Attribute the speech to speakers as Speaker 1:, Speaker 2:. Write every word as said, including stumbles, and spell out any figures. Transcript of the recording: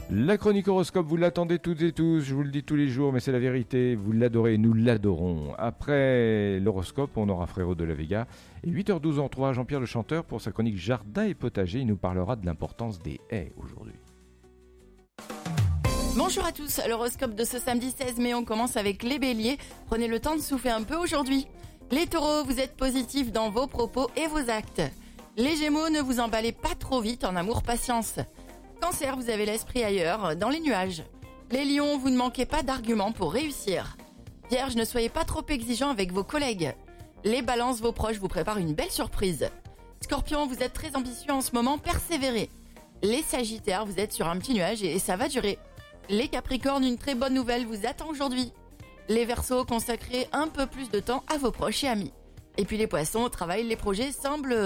Speaker 1: La chronique horoscope, vous l'attendez toutes et tous, je vous le dis tous les jours, mais c'est la vérité, vous l'adorez, nous l'adorons. Après l'horoscope, on aura Frérot de la Vega. Et huit heures douze, on retrouvera Jean-Pierre Le Chanteur pour sa chronique Jardin et Potager. Il nous parlera de l'importance des haies aujourd'hui.
Speaker 2: Bonjour à tous, l'horoscope de ce samedi seize mai, on commence avec les béliers. Prenez le temps de souffler un peu aujourd'hui. Les taureaux, vous êtes positifs dans vos propos et vos actes. Les gémeaux, ne vous emballez pas trop vite en amour patience. Cancer, vous avez l'esprit ailleurs, dans les nuages. Les lions, vous ne manquez pas d'arguments pour réussir. Vierge, ne soyez pas trop exigeants avec vos collègues. Les balances, vos proches vous préparent une belle surprise. Scorpion, vous êtes très ambitieux en ce moment, persévérez. Les sagittaires, vous êtes sur un petit nuage et ça va durer. Les capricornes, une très bonne nouvelle vous attend aujourd'hui. Les verseaux, consacrez un peu plus de temps à vos proches et amis. Et puis les poissons, au travail, les projets semblent